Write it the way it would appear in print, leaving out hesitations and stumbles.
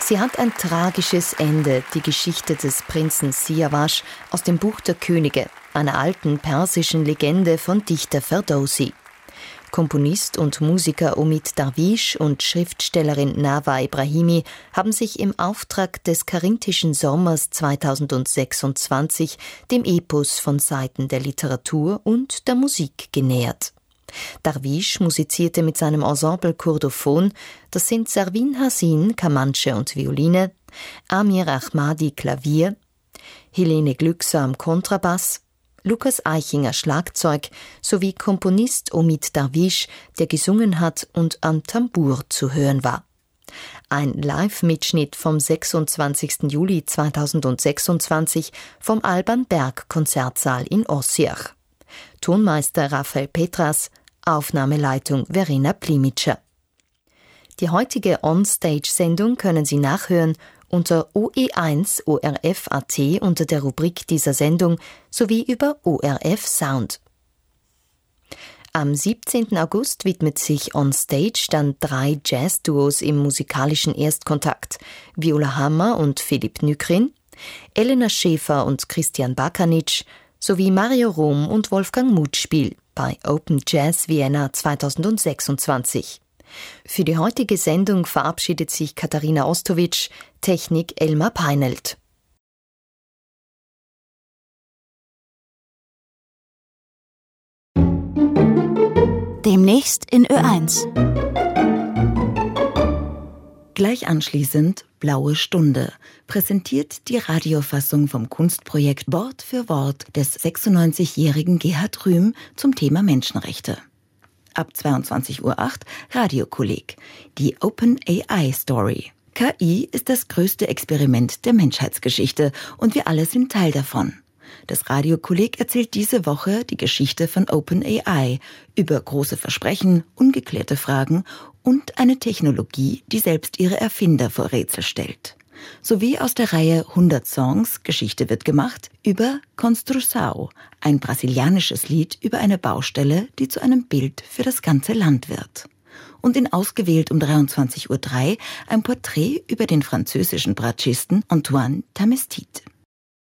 Sie hat ein tragisches Ende, die Geschichte des Prinzen Siavash aus dem Buch der Könige, einer alten persischen Legende von Dichter Ferdowsi. Komponist und Musiker Omid Darwish und Schriftstellerin Nawa Ibrahimi haben sich im Auftrag des Karinthischen Sommers 2026 dem Epos von Seiten der Literatur und der Musik genähert. Darwish musizierte mit seinem Ensemble Kurdophon, das sind Servin Hasin, Kamanche und Violine, Amir Ahmadi, Klavier, Helene Glücksam, Kontrabass, Lukas Eichinger, Schlagzeug sowie Komponist Omid Darwish, der gesungen hat und am Tambour zu hören war. Ein Live-Mitschnitt vom 26. Juli 2026 vom Alban Berg Konzertsaal in Ossiach. Tonmeister Raphael Petras, Aufnahmeleitung Verena Plimitscher. Die heutige On-Stage-Sendung können Sie nachhören unter OE1 ORF.at unter der Rubrik dieser Sendung sowie über ORF Sound. Am 17. August widmet sich On Stage dann 3 Jazz-Duos im musikalischen Erstkontakt: Viola Hammer und Philipp Nykrin, Elena Schäfer und Christian Bakanic sowie Mario Rom und Wolfgang Mutspiel bei Open Jazz Vienna 2026. Für die heutige Sendung verabschiedet sich Katharina Ostowitsch, Technik Elmar Peinelt. Demnächst in Ö1. Gleich anschließend Blaue Stunde präsentiert die Radiofassung vom Kunstprojekt Wort für Wort des 96-jährigen Gerhard Rühm zum Thema Menschenrechte. Ab 22:08 Uhr Radiokolleg, die Open AI Story. KI ist das größte Experiment der Menschheitsgeschichte und wir alle sind Teil davon. Das Radiokolleg erzählt diese Woche die Geschichte von OpenAI über große Versprechen, ungeklärte Fragen und eine Technologie, die selbst ihre Erfinder vor Rätsel stellt. Sowie aus der Reihe 100 Songs, Geschichte wird gemacht, über Construção, ein brasilianisches Lied über eine Baustelle, die zu einem Bild für das ganze Land wird. Und in Ausgewählt um 23:03 Uhr ein Porträt über den französischen Bratschisten Antoine Tamestit.